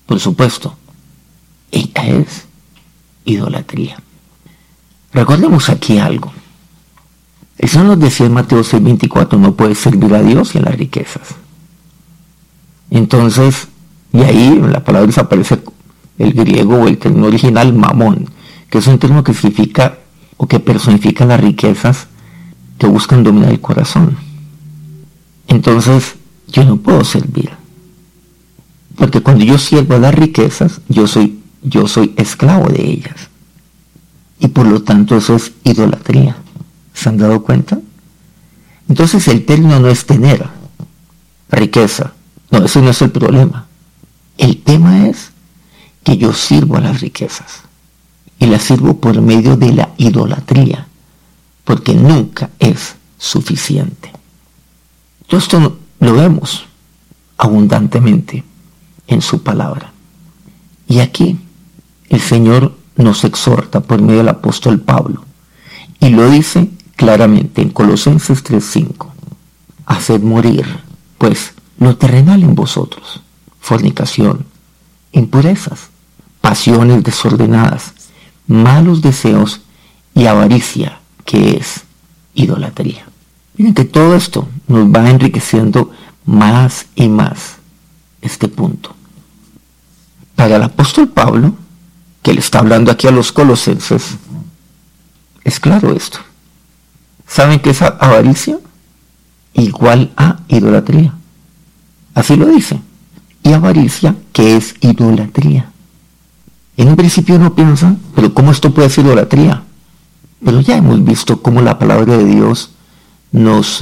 Por supuesto, ella es idolatría. Recordemos aquí algo. El Señor nos decía en Mateo 6:24, no puedes servir a Dios y a las riquezas. Entonces, y ahí en la palabra aparece el griego o el término original mamón, que es un término que significa o que personifica las riquezas que buscan dominar el corazón. Entonces, yo no puedo servir. Porque cuando yo sirvo a las riquezas, yo soy esclavo de ellas. Y por lo tanto eso es idolatría. ¿Se han dado cuenta? Entonces el término no es tener riqueza. No, ese no es el problema. El tema es que yo sirvo a las riquezas. Y las sirvo por medio de la idolatría. Porque nunca es suficiente. Todo esto lo vemos abundantemente en su palabra. Y aquí el Señor nos exhorta por medio del apóstol Pablo. Y lo dice claramente en Colosenses 3:5. Haced morir, pues, lo terrenal en vosotros: fornicación, impurezas, pasiones desordenadas, malos deseos y avaricia, que es idolatría. Miren que todo esto nos va enriqueciendo más y más este punto. Para el apóstol Pablo, que le está hablando aquí a los colosenses, es claro esto. ¿Saben qué es avaricia? Igual a idolatría. Así lo dice. Y avaricia, que es idolatría. En un principio uno piensa, pero ¿cómo esto puede ser idolatría? Pero ya hemos visto cómo la palabra de Dios nos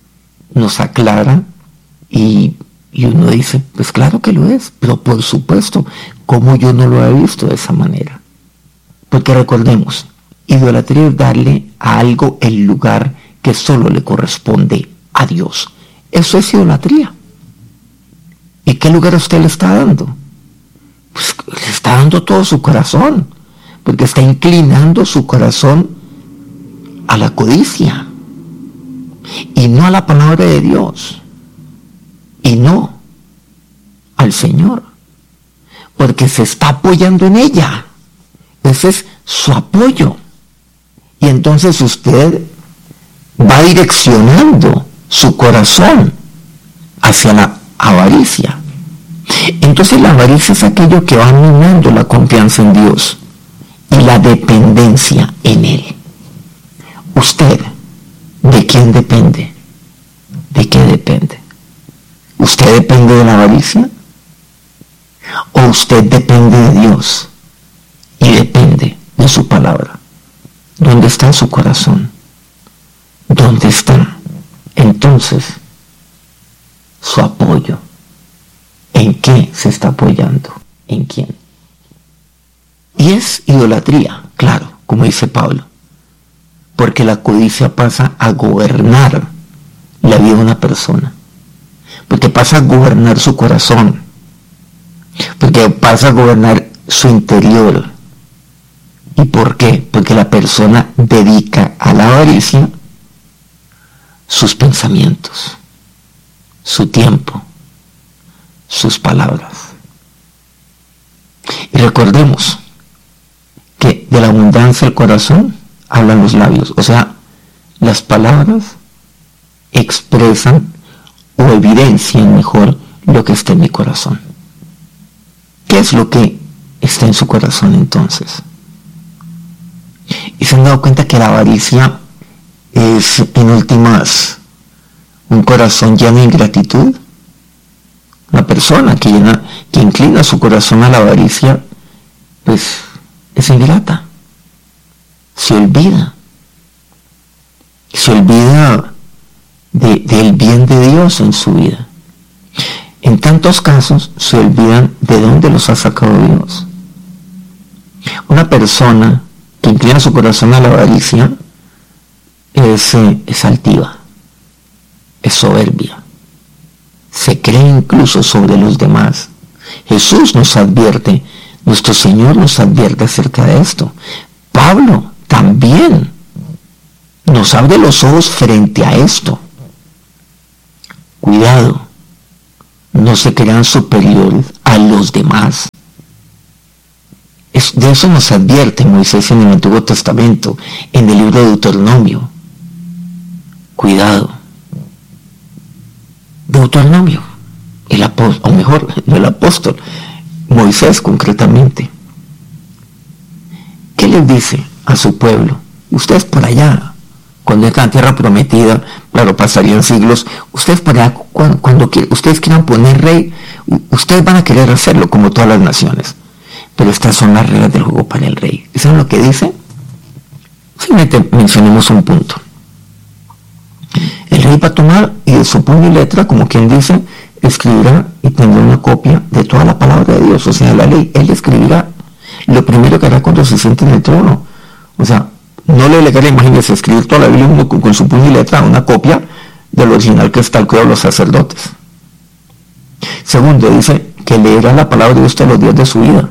aclara y uno dice, pues claro que lo es, pero por supuesto, ¿cómo yo no lo he visto de esa manera? Porque recordemos, idolatría es darle a algo el lugar que solo le corresponde a Dios. Eso es idolatría. ¿Y qué lugar usted le está dando? Pues le está dando todo su corazón, porque está inclinando su corazón a la codicia y no a la palabra de Dios y no al Señor, porque se está apoyando en ella. Ese es su apoyo. Y entonces usted va direccionando su corazón hacia la avaricia. Entonces la avaricia es aquello que va minando la confianza en Dios y la dependencia en Él. ¿Usted de quién depende? ¿De qué depende? ¿Usted depende de la avaricia? ¿O usted depende de Dios y depende de su palabra? ¿Dónde está su corazón? ¿Dónde está entonces su apoyo? ¿En qué se está apoyando? ¿En quién? Y es idolatría, claro, como dice Pablo, porque la codicia pasa a gobernar la vida de una persona, porque pasa a gobernar su corazón, porque pasa a gobernar su interior. ¿Y por qué? Porque la persona dedica a la avaricia sus pensamientos, su tiempo, sus palabras. Y recordemos que de la abundancia del corazón hablan los labios, o sea, las palabras expresan o evidencian mejor lo que está en mi corazón. ¿Qué es lo que está en su corazón entonces? Y se han dado cuenta que la avaricia es, en últimas, un corazón lleno de ingratitud. Una persona que inclina su corazón a la avaricia, pues es ingrata. Se olvida del bien de Dios en su vida. En tantos casos se olvidan de dónde los ha sacado Dios. Una persona que inclina su corazón a la avaricia es altiva, es soberbia, se cree incluso sobre los demás. Jesús nos advierte, nuestro Señor nos advierte acerca de esto. Pablo también nos abre los ojos frente a esto. Cuidado, no se crean superiores a los demás. De eso nos advierte Moisés en el Antiguo Testamento, en el libro de Deuteronomio. Cuidado. Deuteronomio, el apóstol, o mejor, no el apóstol, Moisés concretamente. ¿Qué les dice a su pueblo? Ustedes por allá, cuando está en tierra prometida, claro, pasarían siglos, ustedes por allá, cuando ustedes quieran poner rey, ustedes van a querer hacerlo como todas las naciones. Pero estas son las reglas del juego para el rey. ¿Saben lo que dice? Simplemente mencionemos un punto. El rey va a tomar y de su puño y letra, como quien dice, escribirá y tendrá una copia de toda la palabra de Dios, o sea, la ley. Él escribirá lo primero que hará cuando se siente en el trono. O sea, no le legará, imagínense, escribir toda la Biblia con su puño y letra, una copia del original que está al cuidado de los sacerdotes. Segundo, dice que leerá la palabra de Dios todos los días de su vida.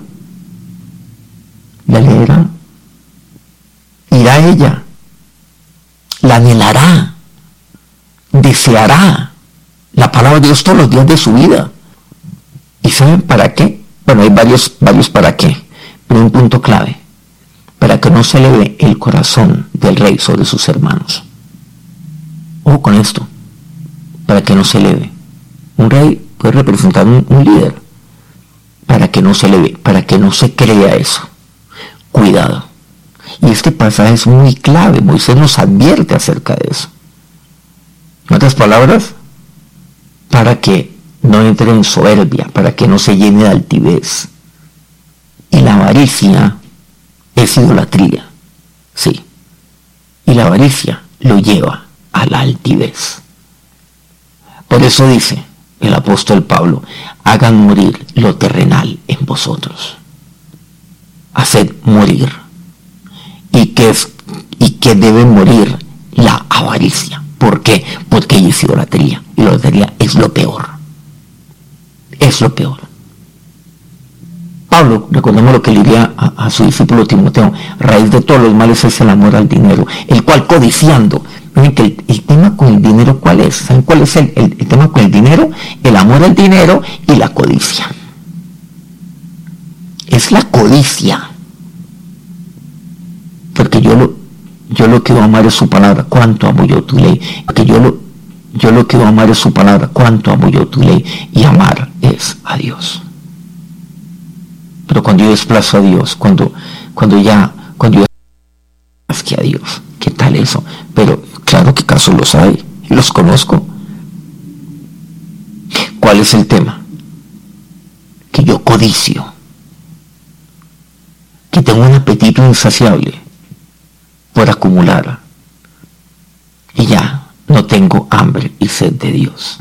La leerá, irá a ella, la anhelará, deseará la palabra de Dios todos los días de su vida. ¿Y saben para qué? Bueno, hay varios para qué, pero un punto clave: para que no se eleve el corazón del rey sobre sus hermanos. Ojo con esto, para que no se eleve. Un rey puede representar un líder, para que no se eleve, para que no se crea eso. Cuidado. Y este pasaje es muy clave. Moisés nos advierte acerca de eso. En otras palabras, para que no entre en soberbia, para que no se llene de altivez. Y la avaricia es idolatría. Sí. Y la avaricia lo lleva a la altivez. Por eso dice el apóstol Pablo: hagan morir lo terrenal en vosotros. Haced morir. ¿Y que debe morir? La avaricia. ¿Por qué? Porque ella es idolatría. Y la idolatría es lo peor. Es lo peor. Pablo, recordemos lo que le diría a su discípulo Timoteo: raíz de todos los males es el amor al dinero, el cual codiciando. Miren que el tema con el dinero, ¿cuál es? ¿Saben cuál es el tema con el dinero? El amor al dinero y la codicia. Es la codicia. Porque yo lo que voy a amar es su palabra. ¿Cuánto amo yo tu ley? Porque yo lo que voy a amar es su palabra. ¿Cuánto amo yo tu ley? Y amar es a Dios. Pero cuando yo desplazo a Dios, cuando yo más que a Dios, ¿qué tal eso? Pero claro que casos los hay, y los conozco. ¿Cuál es el tema? Que yo codicio, que tengo un apetito insaciable por acumular, y ya no tengo hambre y sed de Dios.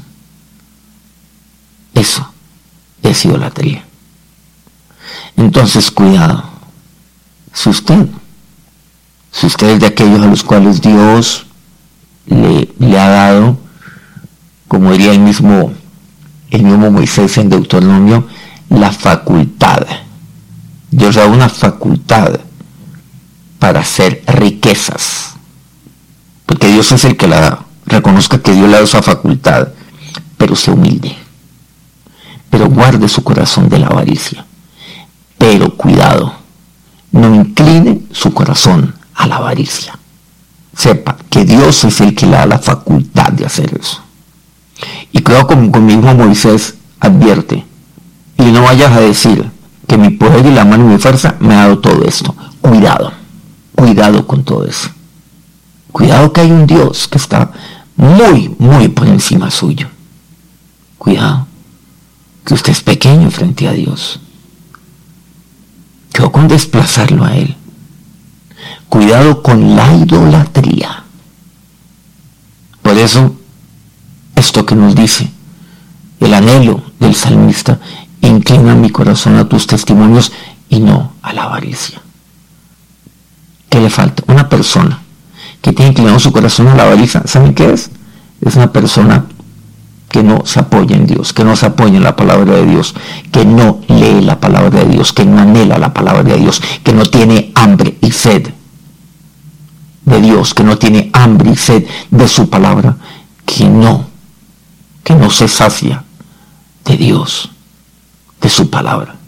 Eso es idolatría. Entonces, cuidado. Si usted es de aquellos a los cuales Dios le ha dado, como diría el mismo Moisés en Deuteronomio, la facultad. Dios da una facultad para hacer riquezas, porque Dios es el que la da. Reconozca que Dios le da esa facultad, pero sea humilde, pero guarde su corazón de la avaricia. Pero cuidado, no incline su corazón a la avaricia. Sepa que Dios es el que le da la facultad de hacer eso. Y cuidado con mi hijo Moisés advierte: y no vayas a decir que mi poder y la mano y mi fuerza me ha dado todo esto. Cuidado con todo eso. Cuidado que hay un Dios que está muy, muy por encima suyo. Cuidado, que usted es pequeño frente a Dios. Cuidado con desplazarlo a Él. Cuidado con la idolatría. Por eso, esto que nos dice el anhelo del salmista: inclina mi corazón a tus testimonios y no a la avaricia. ¿Qué le falta? Una persona que tiene inclinado su corazón a la avaricia, ¿saben qué es? Es una persona que no se apoya en Dios, que no se apoya en la palabra de Dios, que no lee la palabra de Dios, que no anhela la palabra de Dios, que no tiene hambre y sed de Dios, que no tiene hambre y sed de su palabra, que no se sacia de Dios, de su palabra.